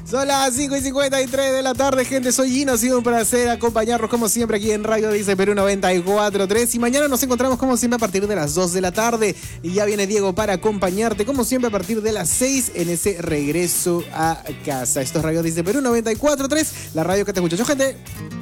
Son las 5:53 de la tarde, gente. Soy Gino, ha sido un placer acompañarnos como siempre aquí en Radio Dice Perú 94.3. Y mañana nos encontramos como siempre a partir de las 2 de la tarde. Y ya viene Diego para acompañarte como siempre a partir de las 6 en ese regreso a casa. Esto es Radio Dice Perú 94.3, la radio que te escucha. Chau, gente.